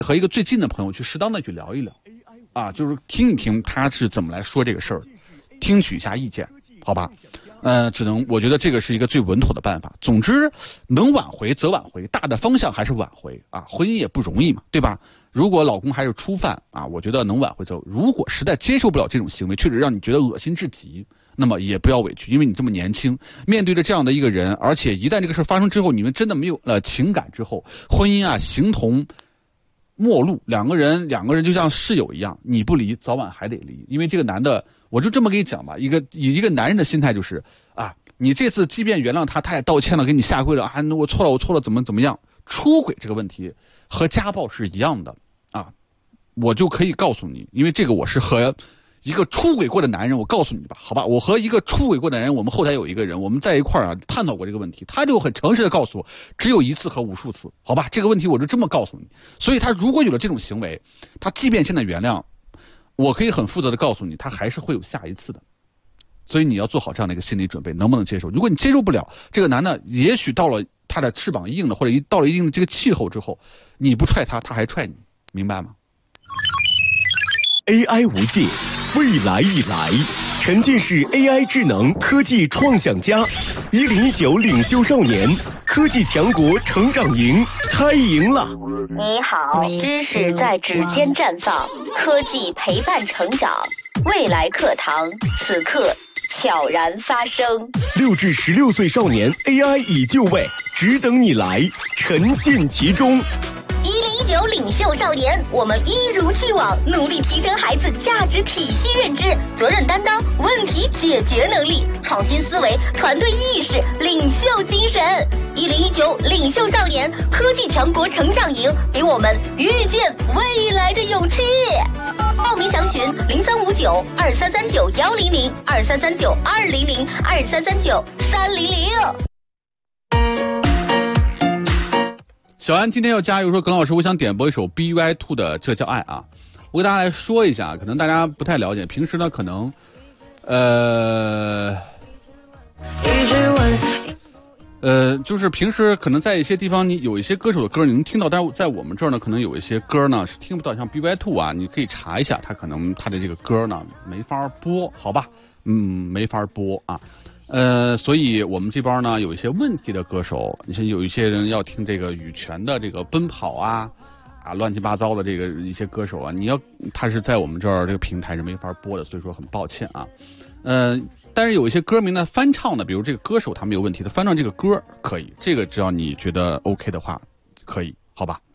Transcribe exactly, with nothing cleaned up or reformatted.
和一个最近的朋友去适当的去聊一聊，啊，就是听一听他是怎么来说这个事儿，听取一下意见，好吧？呃，只能我觉得这个是一个最稳妥的办法。总之，能挽回则挽回，大的方向还是挽回啊。婚姻也不容易嘛，对吧？如果老公还是初犯啊，我觉得能挽回则。如果实在接受不了这种行为，确实让你觉得恶心至极，那么也不要委屈，因为你这么年轻，面对着这样的一个人，而且一旦这个事发生之后，你们真的没有了情感之后，婚姻啊形同陌路，两个人两个人就像室友一样，你不离早晚还得离，因为这个男的，我就这么跟你讲吧，一个以一个男人的心态就是啊，你这次即便原谅他，他也道歉了，给你下跪了啊，我错了我错了怎么怎么样，出轨这个问题和家暴是一样的啊，我就可以告诉你，因为这个我是和一个出轨过的男人，我告诉你吧，好吧，我和一个出轨过的男人，我们后台有一个人，我们在一块儿啊探讨过这个问题，他就很诚实的告诉我，只有一次和无数次，好吧，这个问题我就这么告诉你。所以他如果有了这种行为，他即便现在原谅，我可以很负责的告诉你，他还是会有下一次的。所以你要做好这样的一个心理准备，能不能接受？如果你接受不了，这个男的也许到了他的翅膀硬了，或者一到了一定的这个气候之后，你不踹他，他还踹你，明白吗 ？A I 无界，未来已来，沉浸式 A I 智能科技创想家，一零一九领袖少年科技强国成长营开营了。 你好，知识在指尖绽放，科技陪伴成长，未来课堂此刻悄然发生。 六至十六岁少年 A I 已就位，只等你来，沉浸其中。 一零一九领袖少年，我们一如既往努力提升孩子价值体系认知、责任担当、问题解决能力、创新思维、团队意识、领袖精神。一零一九领袖少年科技强国成长营，给我们遇见未来的勇气。报名详询零三五九二三三九幺零零二三三九二零零二三三九三零零。 小安今天要加油说，耿老师，我想点播一首 B Y Two 的《这叫爱》啊。我给大家来说一下，可能大家不太了解，平时呢可能呃呃就是平时可能在一些地方你有一些歌手的歌你能听到，但是在我们这儿呢可能有一些歌呢是听不到，像 B Y Two 啊，你可以查一下，他可能他的这个歌呢没法播，好吧，嗯，没法播啊。呃，所以我们这边呢有一些问题的歌手，你像有一些人要听这个羽泉的这个奔跑啊啊乱七八糟的这个一些歌手啊，你要他是在我们这儿这个平台是没法播的，所以说很抱歉啊。呃，但是有一些歌名呢翻唱的，比如这个歌手他没有问题的，翻唱这个歌可以，这个只要你觉得 OK 的话可以，好吧。